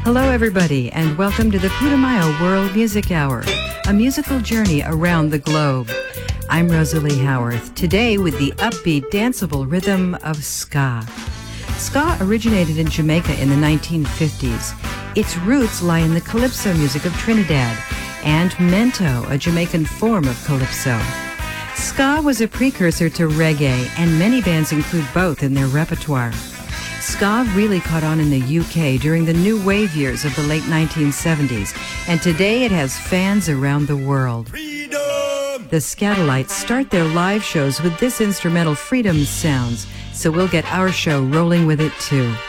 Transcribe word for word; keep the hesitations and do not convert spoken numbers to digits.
Hello, everybody, and welcome to the Putumayo World Music Hour, a musical journey around the globe. I'm Rosalie Howarth, today with the upbeat, danceable rhythm of ska. Ska originated in Jamaica in the nineteen fifties. Its roots lie in the calypso music of Trinidad and mento, a Jamaican form of calypso. Ska was a precursor to reggae, and many bands include both in their repertoire. Ska really caught on in the U K during the new wave years of the late nineteen seventies, and today it has fans around the world. Freedom! The Skatalites start their live shows with this instrumental Freedom Sounds, so we'll get our show rolling with it too.